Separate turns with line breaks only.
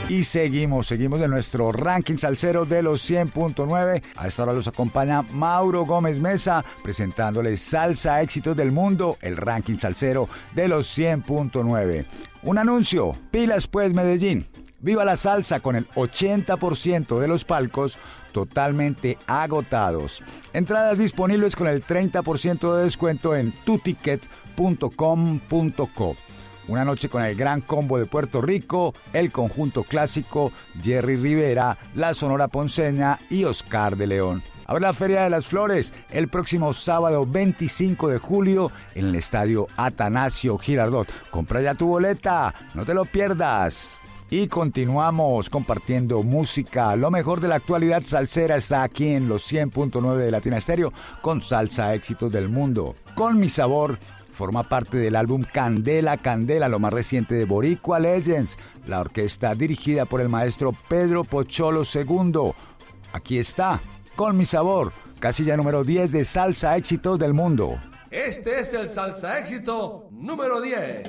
Y seguimos en nuestro ranking salsero de los 100.9. A esta hora los acompaña Mauro Gómez Mesa presentándoles Salsa Éxitos del Mundo, el ranking salsero de los 100.9. Un anuncio, pilas pues Medellín. Viva la salsa con el 80% de los palcos totalmente agotados. Entradas disponibles con el 30% de descuento en tuticket.com.co. Una noche con el Gran Combo de Puerto Rico, el Conjunto Clásico, Jerry Rivera, la Sonora Ponceña y Oscar de León. Habrá la Feria de las Flores el próximo sábado 25 de julio en el Estadio Atanasio Girardot. Compra ya tu boleta, no te lo pierdas. Y continuamos compartiendo música. Lo mejor de la actualidad salsera está aquí en los 100.9 de Latina Estéreo con Salsa Éxitos del Mundo. Con Mi Sabor forma parte del álbum Candela Candela, lo más reciente de Boricua Legends, la orquesta dirigida por el maestro Pedro Pocholo II. Aquí está, Con Mi Sabor, casilla número 10 de Salsa Éxitos del Mundo.
Este es el Salsa Éxito número 10.